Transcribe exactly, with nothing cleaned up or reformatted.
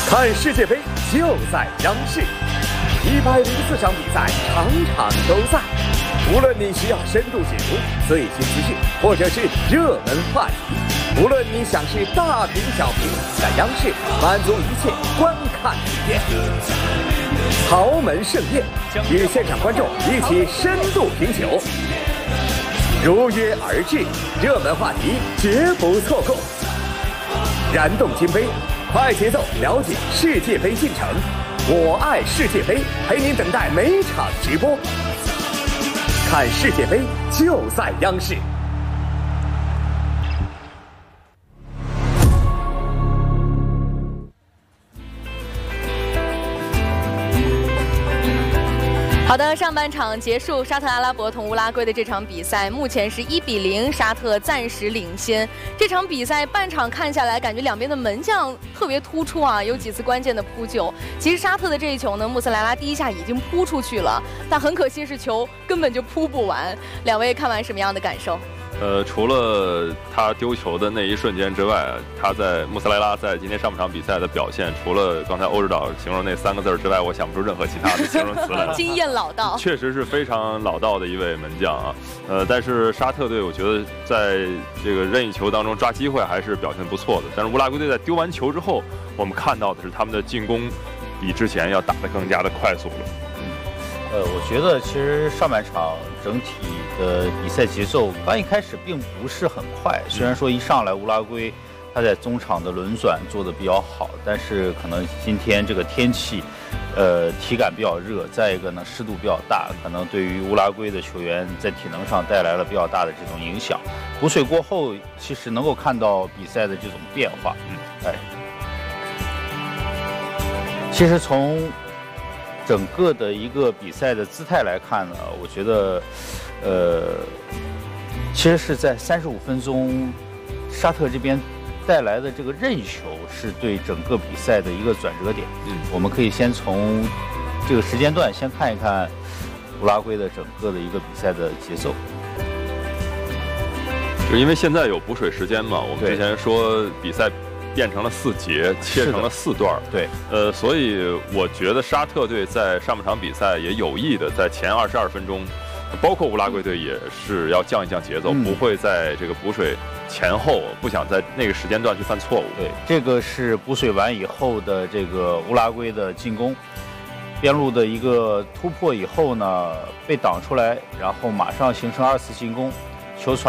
看世界杯就在央视，一百零四场比赛，场场都在。无论你需要深度解读最新资讯，或者是热门话题，无论你想是大屏小屏，在央视满足一切观看体验。豪门盛宴，与现场观众一起深度品酒，如约而至，热门话题绝不错过。燃动金杯，快节奏了解世界杯进程。我爱世界杯，陪您等待每场直播。看世界杯就在央视。 好的，上半场结束，沙特阿拉伯同乌拉圭的这场比赛，目前是一比零，沙特暂时领先。这场比赛半场看下来，感觉两边的门将特别突出啊，有几次关键的扑救。其实沙特的这一球呢，穆斯莱拉第一下已经扑出去了，但很可惜是球根本就扑不完。两位看完什么样的感受？ 呃，除了他丢球的那一瞬间之外，他在穆斯莱拉在今天上半场比赛的表现，除了刚才欧指导形容那三个字之外，我想不出任何其他的形容词来了。 经验老道， 确实是非常老道的一位门将啊。呃，但是沙特队我觉得在这个任意球当中抓机会还是表现不错的。但是乌拉圭队在丢完球之后，我们看到的是他们的进攻比之前要打得更加的快速了。 呃，我觉得其实上半场整体的比赛节奏刚一开始并不是很快，虽然说一上来乌拉圭他在中场的轮转做得比较好，但是可能今天这个天气，呃，体感比较热，再一个呢湿度比较大，可能对于乌拉圭的球员在体能上带来了比较大的这种影响。补水过后，其实能够看到比赛的这种变化。嗯，哎，其实从整个的一个比赛的姿态来看呢，我觉得，呃，其实是在三十五分钟，沙特这边带来的这个任球是对整个比赛的一个转折点。嗯，我们可以先从这个时间段先看一看乌拉圭的整个的一个比赛的节奏。 就因为现在有补水时间嘛，我们之前说比赛变成了四节，切成了四段。 对， 呃，所以我觉得沙特队在上半场比赛也有意的在前二十二分钟，包括乌拉圭队也是要降一降节奏，嗯、不会在这个补水前后不想在那个时间段去犯错误。 对，这个是补水完以后的这个乌拉圭的进攻，边路的一个突破以后呢，被挡出来，然后马上形成二次进攻，球传。